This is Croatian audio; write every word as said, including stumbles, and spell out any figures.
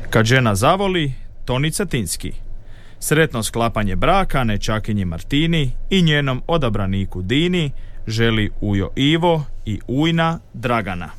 Kad žena zavoli, Toni Cetinski. Sretno sklapanje braka Nečakinji Martini i njenom odabraniku Dini želi ujo Ivo i ujna Dragana.